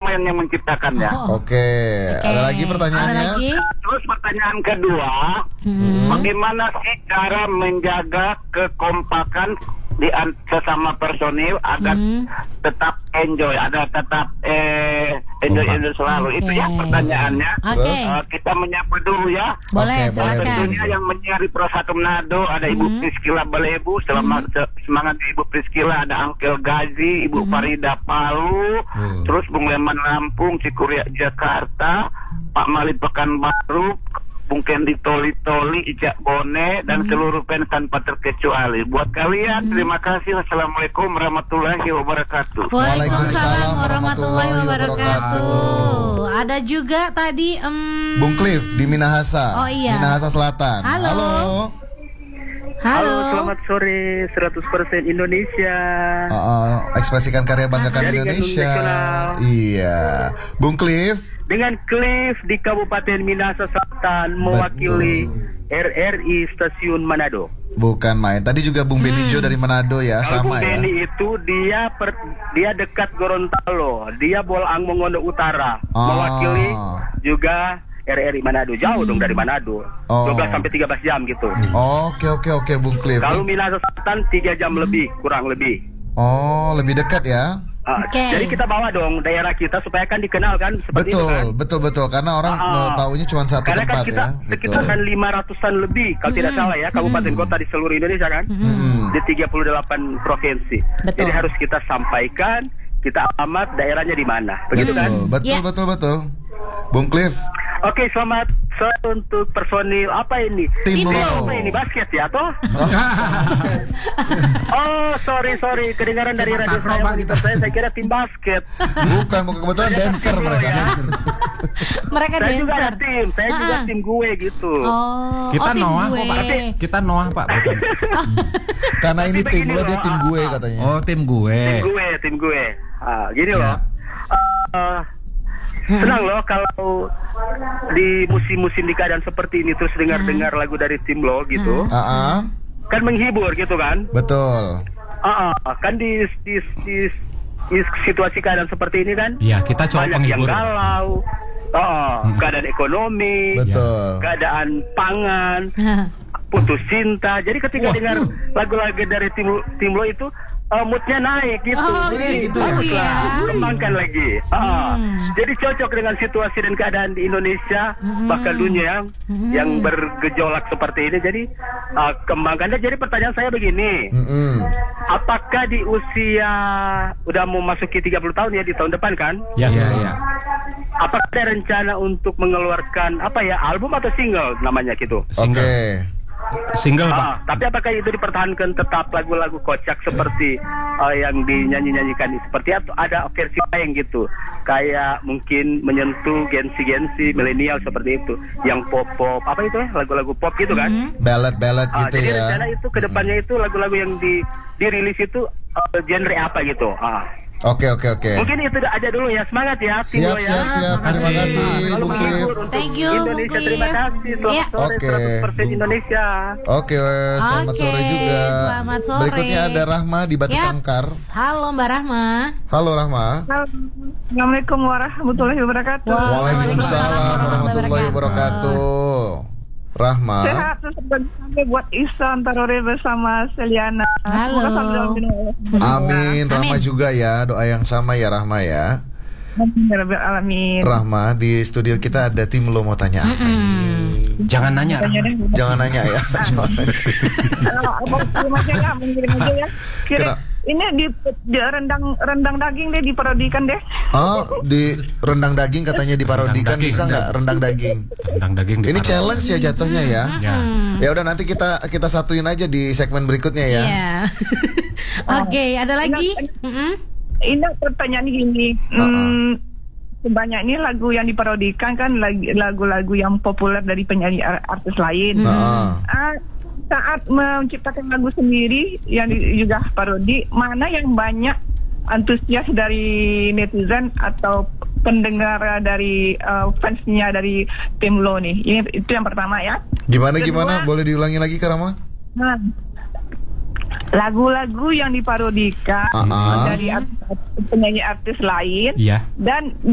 Rahman yang menciptakannya. Oke. Ada lagi pertanyaannya? Ada lagi? Terus pertanyaan kedua, bagaimana sih cara menjaga kekompakan di sesama personil agar tetap enjoy, enjoy selalu. Itu ya pertanyaannya. Oke. Kita menyapa dulu ya. Boleh, Oke, boleh. silakan. Tentunya yang menyari Pro 1 Manado ada Ibu Priskila Balebu, semangat Ibu Priskila, ada Angkel Gazi, Ibu Farida Palu, terus Bung Leman Lampung, Cikuria Jakarta, Pak Mali Pekanbaru, Bung Kendi Toli, Icak Bone, dan seluruh fans tanpa terkecuali. Buat kalian, terima kasih. Assalamualaikum warahmatullahi wabarakatuh. Waalaikumsalam warahmatullahi wabarakatuh. Ada juga tadi Bung Cliff di Minahasa. Oh, iya. Minahasa Selatan. Halo. Halo. Selamat sore 100% Indonesia. Ekspresikan karya banggakan Dari Indonesia. Gadung Nasional. Iya. Bung Cliff. Dengan Cliff di Kabupaten Minahasa Selatan mewakili RRI Stasiun Manado. Bukan main. Tadi juga Bung Benijo dari Manado ya, Bung sama ya. Beni itu dia dekat Gorontalo, dia Bolang Mongondo Utara, mewakili juga RRI Manado. Jauh dong dari Manado, 12 sampai 13 jam gitu. Oke Bung Cliff. Kalau Minahasa Selatan 3 jam lebih, kurang lebih. Oh, lebih dekat ya. Jadi kita bawa dong daerah kita supaya kan dikenal kan seperti itu kan. Betul karena orang taunya cuma satu Karena tempat kan kita ya. sekitar kan 500-an lebih kalau tidak salah ya kabupaten kota di seluruh Indonesia kan. Di 38 provinsi. Betul. Jadi harus kita sampaikan kita alamat daerahnya di mana. Begitu kan? Betul. Bung Cliff. Oke, selamat sore untuk personil apa ini? Tim Lo. Apa ini basket ya toh? Oh, sorry kedengaran dari radio saya kira tim basket. Bukan kebetulan dancer mereka. Mereka Saya juga dancer. ada tim, saya juga tim gue gitu. Kita tim Noah gue. kok Pak. Kita Noah Pak bukan. Karena ini Tapi tim begini lo, dia loh, tim gue katanya. Oh, tim gue. Tim gue. Gini loh. Senang loh kalau di musim-musim di keadaan seperti ini terus dengar lagu dari tim lo gitu. Kan menghibur gitu kan? Betul. Kan di situasi keadaan seperti ini kan? Iya, kita coba banyak yang penghibur. galau. Keadaan ekonomi, Betul. keadaan pangan, putus cinta. Jadi ketika dengar lagu-lagu dari tim lo itu moodnya naik gitu. Jadi gitu baguslah, kembangkan lagi. Jadi cocok dengan situasi dan keadaan di Indonesia bahkan dunia yang bergejolak seperti ini. Jadi kembangkannya. Jadi pertanyaan saya begini, apakah di usia udah mau masuki 30 tahun ya di tahun depan kan? Iya. Apakah ada rencana untuk mengeluarkan album atau single namanya gitu? Oke. Single Pak. Tapi apakah itu dipertahankan tetap lagu-lagu kocak seperti yang dinyanyi-nyanyikan seperti atau ada versi lain gitu? Kayak mungkin menyentuh gensi-gensi milenial seperti itu, yang pop-pop, apa itu ya, lagu-lagu pop gitu kan? Ballad gitu jadi ya. rencana itu kedepannya itu lagu-lagu yang dirilis itu genre apa gitu? Oke. Mungkin itu aja dulu ya. Semangat ya tim lo ya. Siap. Terima kasih Bung Cliff. Thank you, Bung Indonesia, Cliff. terima kasih. Selamat sore 100% Indonesia. Oke, selamat sore juga. Selamat sore. Berikutnya ada Rahma di Batu Yap. Sangkar. Halo Mbak Rahma. Halo Rahma. Assalamualaikum warahmatullahi wabarakatuh. Waalaikumsalam warahmatullahi wabarakatuh. Rahma. Sehat sampai buat Ihsan Tarore bersama Seliana. Halo. Semoga sambil Amin. Rahma juga ya, doa yang sama ya Rahma ya. Alamin. Rahma, di studio kita ada tim lo mau tanya apa ini? Jangan nanya. Jangan nanya ya. Mengirim aja ya. Ini di rendang daging deh diparodikan deh. Di rendang daging katanya diparodikan. Rendang Bisa daging. nggak rendang daging? Rendang daging. Ini challenge ya jatuhnya ya. Ya. Ya udah nanti kita satuin aja di segmen berikutnya ya. Iya. Oke, ada lagi? Ini pertanyaan gini. Sebanyak ini lagu yang diparodikan kan lagu-lagu yang populer dari penyanyi artis lain. Saat menciptakan lagu sendiri yang juga parodi, mana yang banyak antusias dari netizen atau pendengar dari fansnya dari tim lo nih? Itu yang pertama ya. Gimana? Boleh diulangi lagi Karama? Lagu-lagu yang diparodikan dari penyanyi artis lain Iya. dan